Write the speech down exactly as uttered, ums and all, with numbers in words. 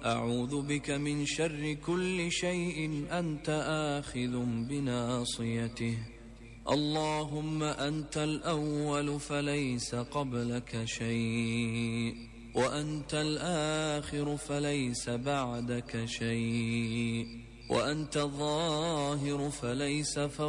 أعوذ بك من شر كل شيء أنت آخذ بناصيته. اللهم أنت الأول فليس قبلك شيء، وأنت الآخر فليس بعدك شيء، وأنت الظاهر فليس فوقك